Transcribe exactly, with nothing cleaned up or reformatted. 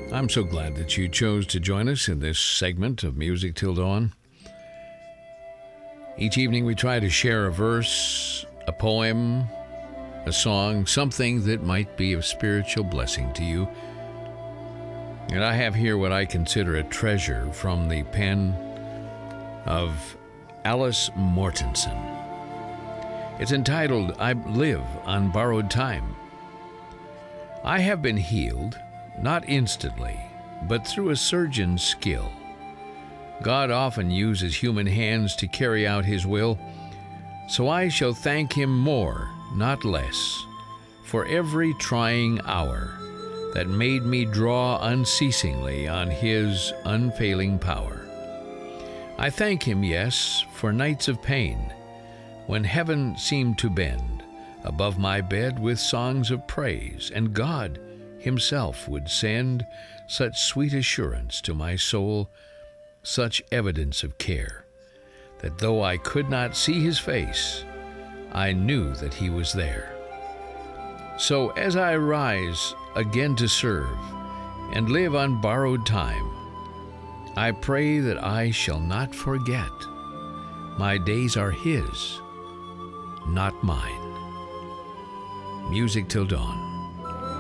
I'm so glad that you chose to join us in this segment of Music Till Dawn. Each evening we try to share a verse, a poem, a song, something that might be of spiritual blessing to you. And I have here what I consider a treasure from the pen of Alice Mortensen. It's entitled, I Live on Borrowed Time. I have been healed, not instantly, but through a surgeon's skill. God often uses human hands to carry out his will, so I shall thank him more, not less, for every trying hour that made me draw unceasingly on his unfailing power. I thank him, yes, for nights of pain, when heaven seemed to bend above my bed with songs of praise, and God himself would send such sweet assurance to my soul, such evidence of care, that though I could not see his face, I knew that he was there. So as I rise again to serve and live on borrowed time, I pray that I shall not forget my days are his, not mine. Music Till Dawn.